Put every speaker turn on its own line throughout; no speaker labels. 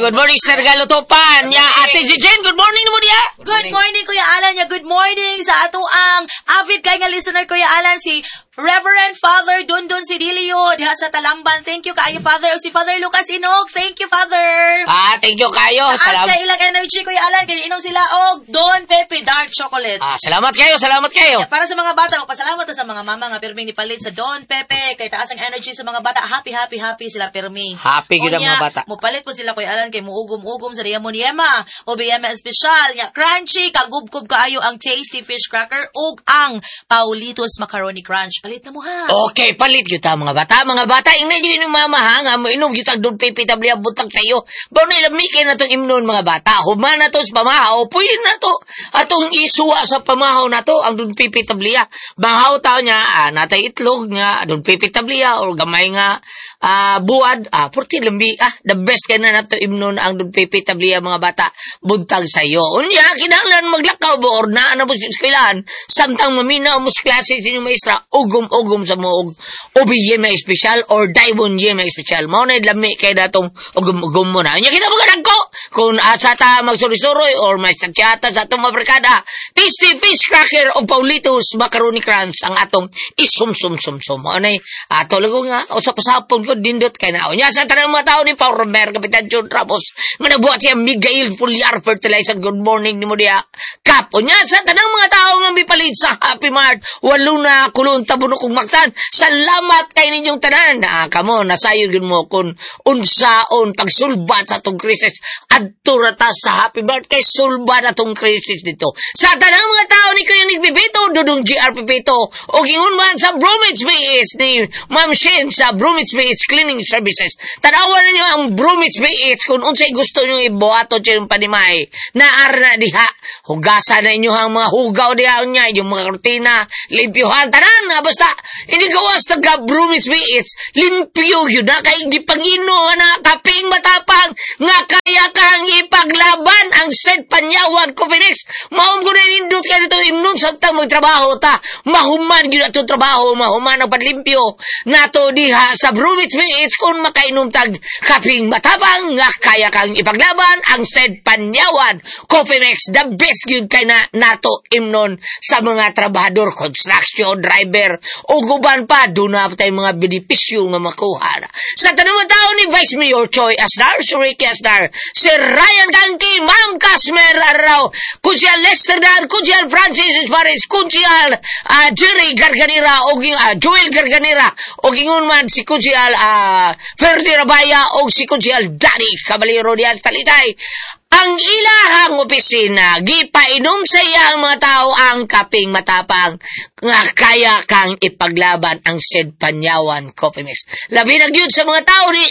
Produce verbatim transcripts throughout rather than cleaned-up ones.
good morning, Sir Galutopan. Ya, Ate Jejen, good morning mo dia.
Good morning, Kuya Alan. Ya, good morning sa ato ang avid kay nga listener, Kuya Alan, si Reverend Father Dundon Sidilio diha sa Talamban. Thank you kayo, Father. O si Father Lucas Inog. Thank you, Father.
Ah, thank you kayo.
Salamat. Taas ilang energy, Kuya Alan. Kaya inom sila og Don Pepe Dark Chocolate.
Ah, salamat kayo, salamat kayo.
Yeah, para sa mga bata, pasalamat sa mga mama nga pirming nipalit sa Don Pepe. Kay taas ang energy sa mga bata. Happy, happy, happy sila pirmi.
Happy gid ang mga bata.
Mupalit po sila, Kuya Alan, kay muugom-ugom sa Diamond Yema. O Biyema Special. Ya, crunchy, kagubkob kaayo ang tasty fish cracker ug ang Paulitos Macaroni Crunch. Palit na mo ha.
Okay, palit kita mga bata. Mga bata, ingnan nyo yung mamahanga mo. Inom kita doon pipitabli ang buntag sa'yo. Bawa na ilamikin na itong imnon mga bata. Human na to sa pamahaw. Pwede na to. Atong isuwa sa pamahaw na to. Ang doon pipitabli. Mahaw tao niya, ah, natay itlog nga, doon pipitabli or gamay nga ah, buwad. Ah, purti lambi. Ah, the best ka na na to imnon ang doon pipitabli mga bata. Buntag sa'yo. Unya, kinahanglan maglakaw bo or na ano mo sa eskwelahan. Samtang maminaw mo sa klase sa inyong maestra. Ugom-ugom sa moog obi yema special or daimon yema special mo na lami kay datong ugum-ugum mo na nya kita mga nagko kung asa ta magsuroy-suroy or may satyata sa atong mabrikada tasty fish cracker o Paulitos Macaroni Crunch ang atong isum-sum-sum-sum mo anay ato lago nga o sa pasapon ko dindot kay na nya sa tanang mga tao ni Power Mer Kapitan John Ramos nga nabuhat siya Miguel Puliar Fertilizer good morning ni mo dia kap o nya sa tanang mga tao nga bipalit sa Happy Mart walo na kulon tabuno kong magtan salamat kay ninyong tanan na kamo nasayod mo kung unsaon pagsulbat sa tong krisis adto rata sa Happy Mart kay sulbat atong krisis dito sa tanang mga tao ni Kuya Nigpipito dudong G R Pipito o gingon man sa Bromwich B S ni Ma'am Shen sa Bromwich B S Cleaning Services tanawan ninyo ang Bromwich B S kung unsay gusto nyo ibuhato sa yung panimay naar na diha hugasan na inyo ang mga hugaw diha niya yung mga kortina limpyuhan tanan nga basta ini gawas taga Bromwich B S limpyo yun na kay gipangino na kaping matapang nga kaya kang ipaglaban ang set panyawan Cofinex maum ko na nindot ka dito imnon samtang magtrabaho ta mahuman yun ato trabaho mahuman ang panlimpyo nato diha sa Bromwich B S kung makainom tag kaping matapang nga kaya kang ipaglaban ang set panyawan Cofinex the best yun kay na nato imnon sa mga trabahador construction driver o guban pa doon na tayo mga benepisyo nga makuha na. Sa tanong tao ni Vice Mayor Choi Asnar, si Ricky Asnar, si Ryan Kanki, Ma'am Casmer Araw, Kunsyal Lester Dan, Kunsyal Francis Esparez, Kunsyal uh, Jerry Garganira, o uh, Joel Garganira, o gingon man si Kunsyal uh, Ferdi Rabaya, o si Kunsyal Danny Caballero diyan talitay. Ang ilahang opisina, gipainom sa iyang mga tao ang kaping matapang nga kaya kang ipaglaban ang Sed Panyawan Coffee Mix. Labi na gyud sa mga tao ni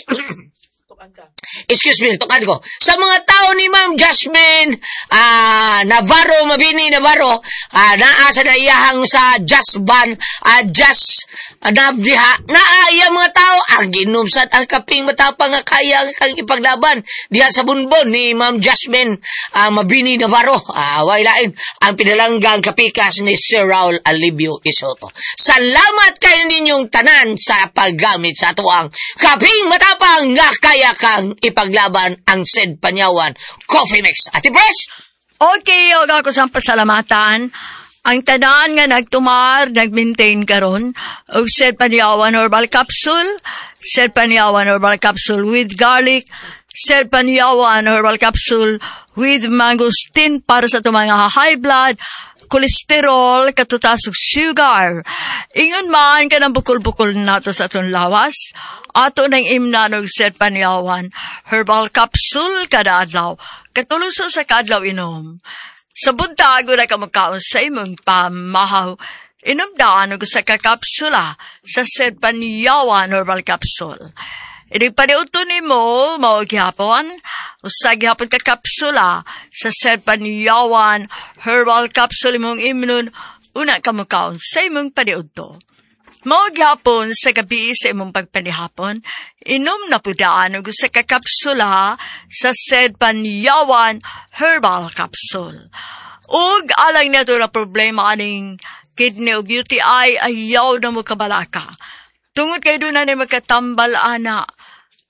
excuse me, tukan ko. Sa mga tao ni Ma'am Jasmine uh, Navarro, Mabini Navarro, uh, naasa na iyahang sa Just Ban, uh, Just uh, Nabdiha, naaya mga tao, ang ginumsat ang kaping matapang nga kaya kang ipaglaban diha sa bunbon ni Ma'am Jasmine uh, Mabini Navarro. Uh, wailain, ang pinalanggang kapikas ni Sir Raul Alibio Isoto. Salamat kayo ninyong tanan sa paggamit sa tuang kaping matapang nga kaya kang ipaglaban ang Sed Panyawan Coffee Mix. Ati Pres?
Okay, og ako sa pasalamatan. Ang tanan nga nagtumar, nag-maintain karon og Sed Panyawan Herbal Capsule, Sed Panyawan Herbal Capsule with garlic, Sed Panyawan Herbal Capsule with mangosteen para sa mga high blood, kolesterol, katutasok sugar. Ingon man ka ng bukol-bukol nato sa atong lawas. Ato nang imnanog Sed Panyawan Herbal Capsule kada adlaw. Katuluso sa kadlaw inom. Sa buntago na ka magkaon sa imong pamahaw. Inom daan og sa kakapsula sa Sed Panyawan Herbal Capsule. Inigpaniuto ni mo, maughapon, usa gihapon ka kapsula sa Sed Panyawan Herbal Capsule imong imnon, una ka mukaon sa imong paniuto. Maughapon sa gabi sa imong pagpanihapon, inom na pudaan og usa ka kapsula sa Sed Panyawan Herbal Capsule. Ug alang nato na problema aning kidney ug U T I, ayaw na mo kabalaka. Tungod kay doon na ni magkatambal ana,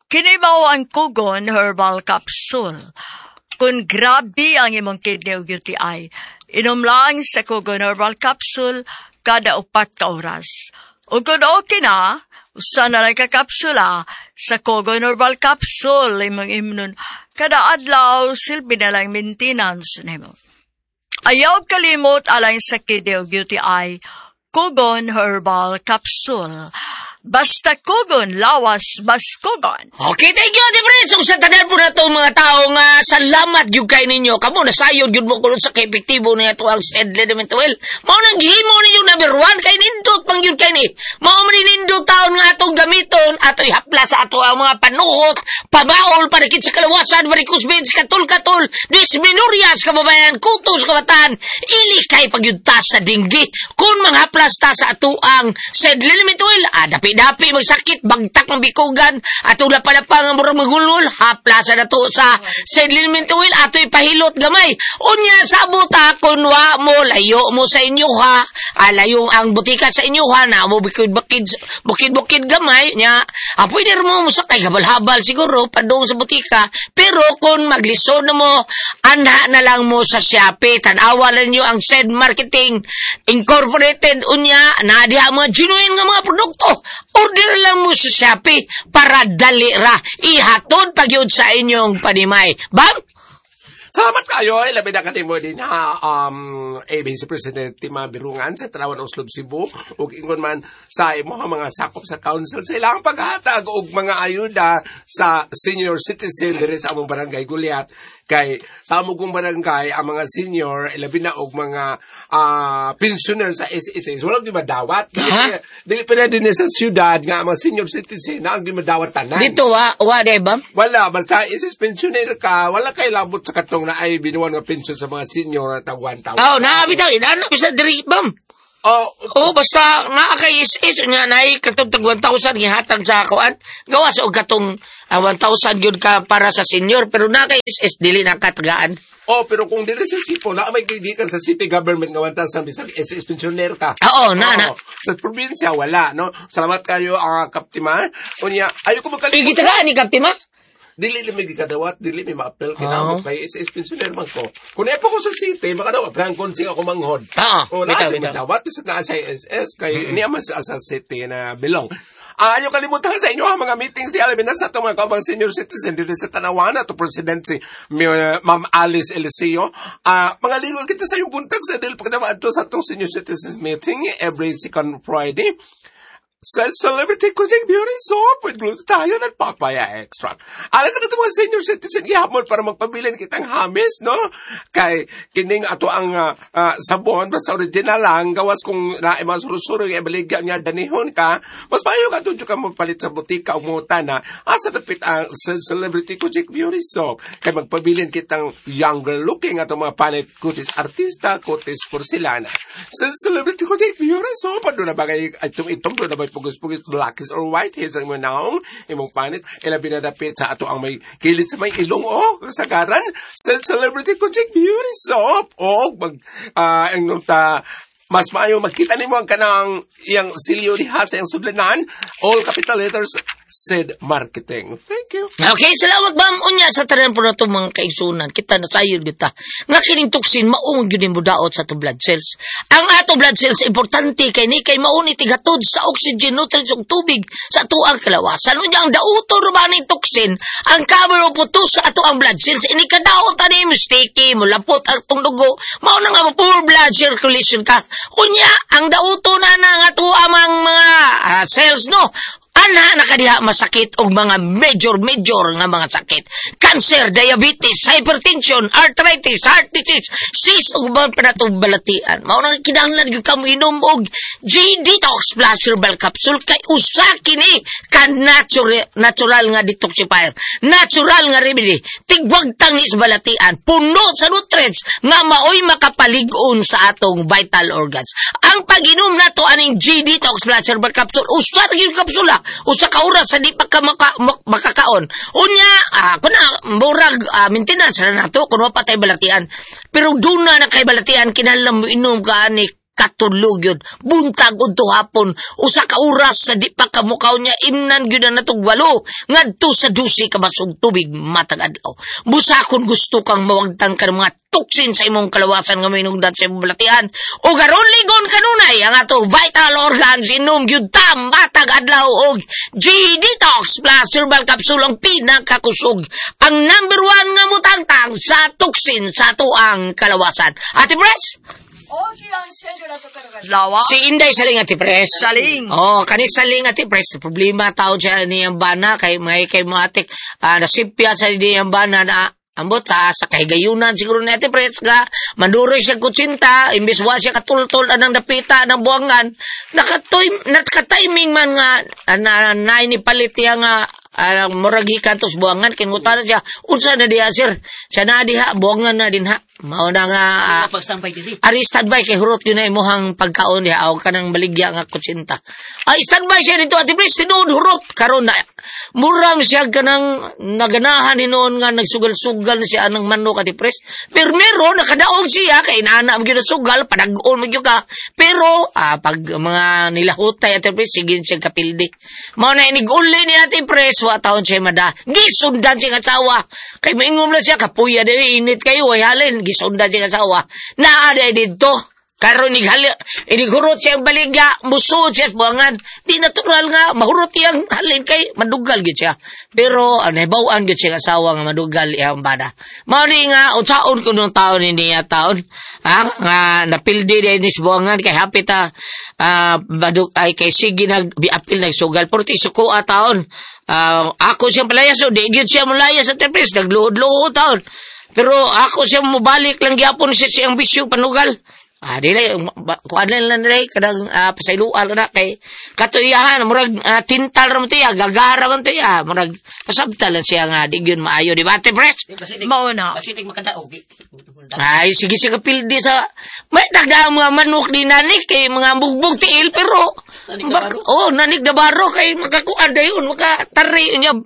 Kini mao ang Kugon Herbal Capsule. Kung grabe ang imong kidney ug U T I, inom lang sa Kugon Herbal Capsule kada upat ka oras. O kung okay na, usa na lang ka kapsula sa Kugon Herbal Capsule imong imnon kada adlaw silbi na lang maintenance nimo. Ayaw kalimot alang sa kidney ug U T I, Kugon Herbal Capsule. Basta Kugon, lawas mas Kugon.
Okay, thank you, Ate Prince. Kung sa tanan po na itong mga tao nga, salamat yung kay ninyo. Kamu, nasayod yun mo kulot sa ka-epektibo na ito ang Steadily Mental. Mao nang gihimo ninyo number one kay nindot pang yun kay ni. Mao man nindot taon nga atong gamiton, ato ihapla sa ato ang mga panuhot, pabaol, parikit sa kalawasan, varicose veins, katul-katul, dysmenorias, kababayan, kutos, kabatan, ili kay pagyuntas sa dinggi. Kung manghaplas ta sa ato ang Steadily Mental, adapi dapi magsakit, bagtak ng bikugan, at ula pala pa nga murang magulul, haplasa na to sa Steadily Mental, ato ipahilot gamay. Unya, sabot ha, kunwa mo, layo mo sa inyo ha, ah, layo ang butika sa inyo ha, na mo bukid-bukid, bukid-bukid gamay, nya, ah, pwede mo mo sakay, habal-habal siguro, padong sa butika, pero kung maglisod na mo, anha na lang mo sa Shopee, tanawalan nyo ang Sed Marketing Incorporated, unya, na diha mga genuine nga mga produkto. Order lang mo sa Shopee para dali ra ihatod pagyud sa inyong panimay. Bam?
Salamat kayo. Ilabi na kanimo din ha. Um, A B C President Tima Birungan sa Tanawan Oslob Cebu. Ug ingon man sa imo mga sakop sa council sa ilang paghatag og mga ayuda sa senior citizen diri sa among barangay Guliat. Kay sa among kong barangay ang mga senior ilabi na og mga uh, pensioner sa S S S wala di madawat.
Huh?
Dili pa na din sa syudad nga ang mga senior citizen na ang di madawat tanan.
Dito wa, wa de ba?
Wala, basta S S pensioner ka, wala kay labot sa katong na ay binuwan nga pensyon sa mga senior at one thousand.
Oh, naabitaw, inanap sa diri bam.
Oh,
oh, basta naa kay is-is nga naay katong tag one thousand gihatag sa kuan. Gawa sa og katong uh, one thousand gyud ka para sa senior, pero na kay is-is dili na katagaan.
oh, pero kung dili sa Sipo, na may kaibigan sa city government nga one thousand bisag S S pensioner ka.
Oo, na, na.
Sa probinsya, wala, no? Salamat kayo, ang uh, Kaptima. Unya, ayaw ko magkalimutan.
Igitagaan ni Kaptima?
Dili limig kadawat, dili may ma-appel
Oh.
kinamot kay S S pensioner man ko. Kung epo ko sa city, makadawa prangkon sing ako manghod.
Oo,
O na
bitaw,
sa
bitaw.
madawat bisag na sa S S kay mm-hmm. niya man sa, sa city na belong. Ah, ayaw kalimutan sa inyo ang mga meetings di alamin na sa itong mga kabang senior citizen dito sa Tanawana to President si uh, Ma'am Alice Eliseo. Ah, mga lingol kita sa yung buntag sa dil pagkatama ito sa itong senior citizens meeting every second Friday. Sa Celebrity Cooking Beauty Soap with glutathione at papaya extract. Alam ka na ito mga senior citizen ihamon para magpabilin kitang hamis, no? Kay kining ato ang uh, uh, sabon, basta original lang, gawas kung na mga surusuro yung ibaligya niya danihon ka, mas mayo ka doon ka magpalit sa butika o muta na asa napit ang Celebrity Cooking Beauty Soap. Kay magpabilin kitang younger looking ato mga panit kutis artista, kutis porcelana. Sa Celebrity Cooking Beauty Soap, ano na bagay itong-itong doon na ba pugis-pugis, blackies or whiteheads ang manaong imong panit, ila binadapit sa ato ang may kilit sa may ilong o kasagaran sa Celebrity Cooking Beauty Soap o mag uh, ang ta mas maayo magkita nimo ang kanang iyang silyo diha sa iyang sudlanan, all capital letters said marketing. Thank you.
Okay, salamat bam. Unya sa tanan po na itong mga kaigsunan. Kita na tayo kita. Nga kining tuksin, maung yun mo daot sa itong blood cells. Ang ato blood cells, importante kay ni kay mauni tigatod sa oxygen, nutrients, ug tubig sa ato ang kalawasan. Unya ang dauto rubaning tuksin, ang cover o putos sa ato ang blood cells. Ini ka daot ani mistake, mulapot ang itong dugo. Mao na nga poor blood circulation ka. Unya, ang dauto na na nga ato amang mga uh, cells, no? Ana nakadiha masakit og mga major major nga mga sakit. Cancer, diabetes, hypertension, arthritis, heart disease, cyst ug mga panatong balatian. Mao nang kinahanglan gyud kamo inom og G-Detox Plus Herbal Capsule kay usa kini ka natural natural nga detoxifier. Natural nga remedy. Tigwag tangis balatian, puno sa nutrients nga maoy makapalig-on sa atong vital organs. Ang pag-inom nato aning G-Detox Plus Herbal Capsule usa gyud kapsula. Usa ka oras sa di pa ka maka, makakaon. Unya, ah, kuna murag ah, maintenance na nato kuno pa tay balatian. Pero duna na kay balatian kinahanglan mo inom ka ani katulog yun. Buntag unto hapon. Usa ka oras sa di pa kamukaw niya. Imnan yun na natong walo. Ngadto sa dusi ka basog tubig matag adlaw. Busakon gusto kang mawagtang ka ng mga tuksin sa imong kalawasan nga minungdan sa imong balatian. O garon ligon kanunay ang ato vital organs inom gyud tam matag adlaw og G Detox Plus Herbal Capsule ang pinakakusog. Ang number one nga mutangtang sa tuksin sa tuang kalawasan. Ate Pres?
Okay, ang sender na ito ka lawa.
Si Inday Saling Ate Pres.
Saling.
Oh, kanis Saling Ate Pres. Problema tao siya niyang bana kay may kay matik uh, nasipya sa niyang bana na ambot sa sa kahigayunan siguro ni Ate Pres nga maduroy siya kutsinta imbes wa siya katultol anang dapita ng buwangan nakatoy nakataiming man nga na, na, ni palit ya nga uh, muragi kantos buwangan kingutan siya unsa na diha sir siya na diha buwangan na din ha mao na nga uh,
pagstambay diri
ari standby kay hurot yun ay mohang pagkaon diha aw kanang baligya nga kutsinta ay standby siya dito Ate Pres tinuod hurot karon na muram siya kanang naganahan ni noon nga nagsugal-sugal na siya anang manok Ate Pres pero meron nakadaog siya kay inaana magyud sugal padag-on magyud ka pero ah, pag mga nilahutay Ate Pres sige siya kapildi mao na iniguli ni Ate Pres wa taon siya mada gisundan siya asawa kay maingom na siya kapuya de init kayo ay halin gisundan siya asawa naa day didto karon ighali inigurot siya ang baligya musud siya sa buwangan di natural nga mahurot yang halin kay madugal gyud siya pero uh, nahibaw-an gyud siya asawa nga madugal iyang bada mao ni nga unsaon kun nung taon niya taon ha nga napildi din ni sa buwangan kay hapit ta uh, badug ay kay sige nag biapil nagsugal pero ti suko a taon uh, ako siya palayas so di gyud siya molayas sa Ate Pres nagluhod-luhod taon pero ako siya mobalik lang gyapon siya siyang bisyo panugal. Ah, dili kuan lang dili kadang uh, pasayloan na kay katuyahan murag uh, tintal ra man tiya gagara man tiya murag pasabta lang siya nga di gyud maayo di ba Ate Pres?
Mao na.
Pasitig makadaog.
Ay sige siya kapildi sa may dagdag mga manok di nanik kay mga bugbog tiil pero bak, oh nanik da baro kay makakuan dayon makatari nya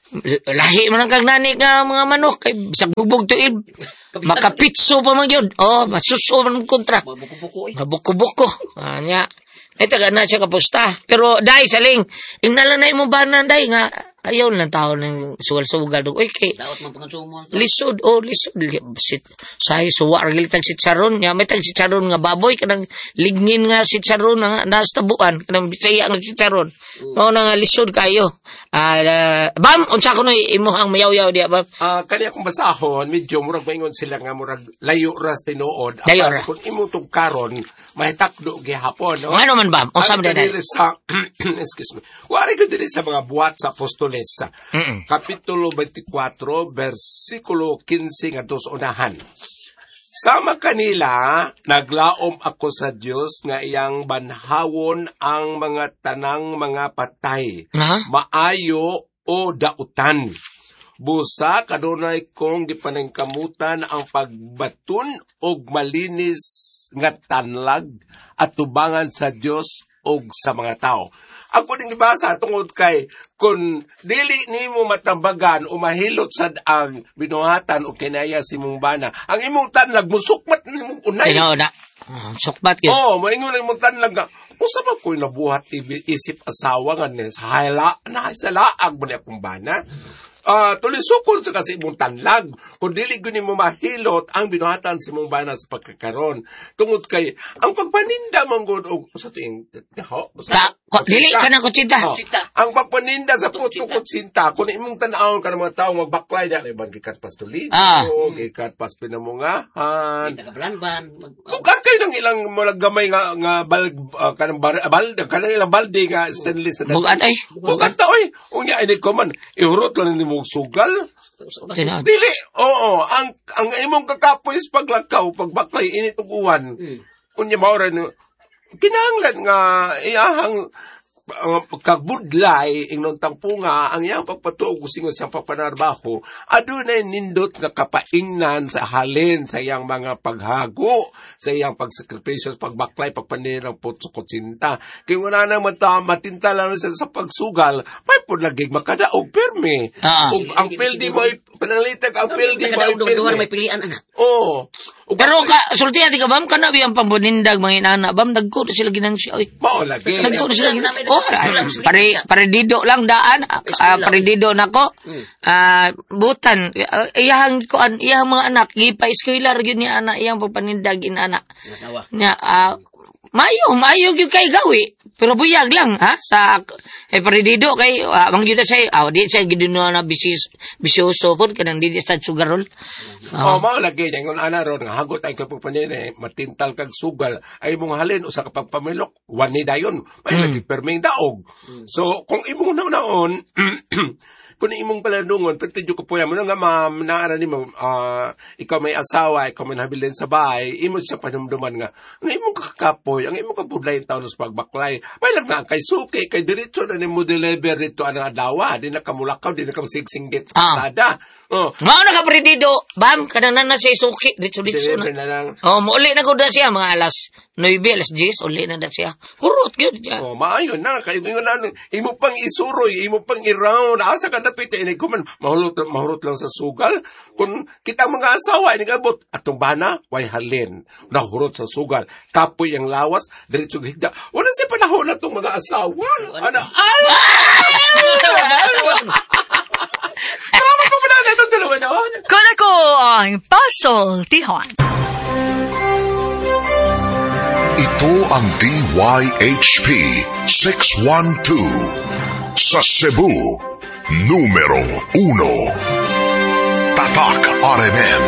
lahi man ang kag nanik nga mga manok kay bisag bugbog tiil makapitso pa man yun. Oh, masuso man kontra.
Mabuko-buko eh.
Mabuko-buko. Anya. Ay, taga na siya kapusta. Pero, day, saling, ingnalan na mo ba na, day, nga, ayaw lang tao ng sugal-sugal. Uy, kay,
daot man pangonsumo.
lisod, oh, lisod. Sit, sahi, suwa, ragil tag sitsaron. Ya, may tag sitsaron nga baboy, kanang lignin nga sitsaron nga nastabuan. Kanang bisaya nga sitsaron. Oo na nga, lisod kayo. Ah, uh, bam, unsa ko no imo ang mayaw-yaw diya, bam?
Ah, uh, kani akong basahon, medyo murag maingon sila nga murag layo ras tinuod.
Layo ra.
Kung imo tong karon, mahitakdo gihapon, no?
Ano man bam? Unsa man
dili
dai?
sa excuse me. Wari ko dili sa mga buhat sa apostoles.
Mm.
Kapitulo twenty-four, versikulo fifteen nga dos unahan. Sama kanila, naglaom ako sa Dios nga iyang banhawon ang mga tanang mga patay,
Ha?
maayo o dautan. Busa kadunay kong gipaningkamutan ang pagbatun og malinis nga tanlag at tubangan sa Dios og sa mga tao. Ako din ibasa tungod kay kung dili nimo matambagan o mahilot sad ang binuhatan o kinaya si mong bana, ang imong tanlag musukmat nimong unay.
Sino na? Oh, sukbat yun.
Oh, maingon ang imong tanlag nga usa ba ko'y nabuhat isip asawa nga ni sa hala na sa laag mo ni akong bana. Ah, uh, tulisukon sa kasi imong tanlag kung dili gyud mo mahilot ang binuhatan si mong bana sa pagkakaron tungod kay ang pagpaninda man gud og sa ting ho
Ka, ko, dili ka na kutsinta.
Oh, ang pagpaninda sa puto kutsinta kung imong tan-awon ka ng mga tawo magbaklay da ibang gikat pastuli
Ah.
o gikat pas pinamungahan
Tagablanban.
kung kay nang ilang mga gamay nga nga bal uh, kanang bar, balde kanang ilang balde nga stainless na
Bugat ay.
bugat ta oy unya ini ko man ihurot lang ni mong sugal.
Sino?
Dili, oo. Ang ang imong kakapoy is paglakaw, pagbaklay, init og uwan.
Hmm.
Unya maura no, kinahanglan nga iyahang uh, kagbudlay, ingnon tangpunga, ang iyang pagpatuog singon sa pagpanarbaho, adunay nindot nga kapaingnan sa halin sa iyang mga paghago, sa iyang pagsakripisyo, pagbaklay, pagpanirang putsukotsinta. Kaya una na mata, matinta lang sa, sa pagsugal, may po nagig makadaog, perme.
Ah.
Ug ang pildi mo ay Pananglitag ang building by
Nagadaog-dugar may
building.
pilian, anak.
Oo. Ug-
Pero ka, sulti ati ka, bam, kana biyang pambunindag, mga inana, bam, nagko na sila ginang siya, oy.
Mao lagi.
Nagko na sila
Wala,
ginang
wala,
Oh,
wala,
ah, pare, pare dido lang daan, ah, pare dido nako. Ah, butan, ah, iyahang kuan, iyahang mga anak, gipa eskwela gyud ni anak, iyang pagpanindag inana.
Natawa.
Nya, ah, mayo, mayo gyud kay gawi. Pero buyag lang, ha? Sa, eh, paridido kay, uh, mang yun na sa'yo, ah, di sa'yo giduno na bisis, bisyoso po, kanang di di sa sugarol.
Oh, mao lagi niya kung ana ron nga hagot ay kapag panin eh, matintal kag sugal ay mong halin usa ka pagpamilok wani dayon may lagi perming daog. So kung imong naon kung imong palandungon pertidyo ko po mo nga ma'am naara nimo ah, ikaw may asawa ikaw may nabilin sa bahay imo sa panumduman nga nga imong kakapoy ang imong kabudlay taon sa pagbaklay may lang na kay suki kay diretso na nimo deliver dito ang adawa di na kamulakaw di na kamsigsinggit sa
Ah.
tada. Oh.
Mao na ka paridido, bam, kanang na na siya suki, ditso ditso
Deliver
na.
na lang.
Oh, mauli na ko na siya, mga alas nine, alas ten, uli na na siya. Hurot yun siya.
Oh, maayo na kay ingon na imo pang isuroy, imo pang i-round asa ka dapit ini kuman mahurot mahurot lang sa sugal. Kung kita mga asawa ini gabot atong bana way halin. Nahurot sa sugal. Kapoy ang lawas diretso higda. Wala si panahon na tong mga asawa. Ano? Ala! Tama ko ba na itong dalawa na?
Kung ako ang Puzzle Tihon.
Ito ang D Y H P six one two sa Cebu, numero uno. Tatak R M N.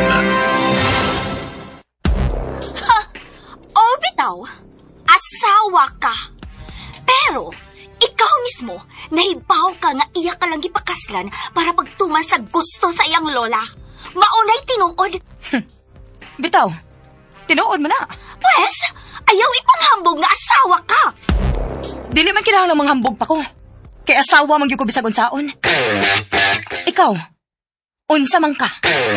O bitaw, asawa ka. Pero, ikaw mismo, nahibaw ka nga iya ka lang ipakaslan para pagtuman sa gusto sa iyang lola. Maunay tinuod.
Bitaw, tinuod mo na.
Pwes, ayaw ipanghambog nga asawa ka.
Dili man kinahanglang manghambog pa ko. Kay asawa man gyud ko bisag unsaon. Ikaw, unsa man ka?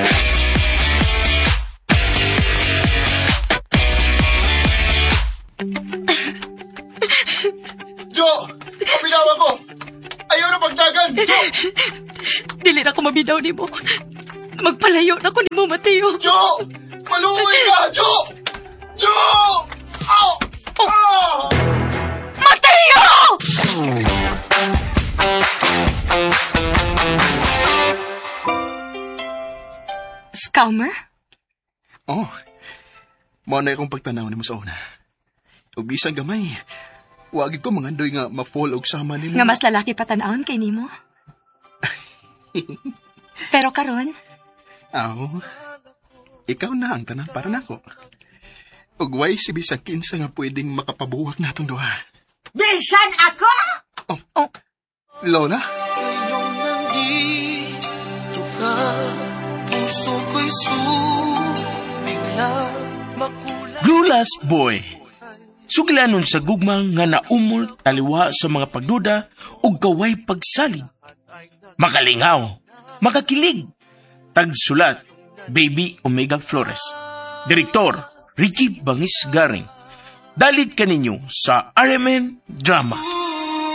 Jo! Pabinawa ko! Ayaw na pagdagan! Jo!
Dili na ko mabidaw nimo. Magpalayo na ko nimo, Mateo.
Jo! Maluoy ka! Jo! Jo! Ow!
Oh.
Ah!
Mateo! Scammer?
Oh, mao na akong pagtanaw ni mo sa una. Ug bisag gamay, wagi ko mangandoy nga ma-fall og sama nimo.
Nga mas lalaki pa tan-awon kay nimo. Pero karon,
Aw, ikaw na ang tanan para nako. Ug way si bisag kinsa nga pwedeng makapabuwak natong duha.
Bisan ako?
oh,
Lola?
Glulas Boy. Sugilanon sa gugmang nga naumol taliwa sa mga pagduda o gaway pagsalig. Makalingaw, makakilig. Tagsulat, Baby Omega Flores. Direktor, Ricky Bangis Garing. Dalit kaninyo sa R M N Drama.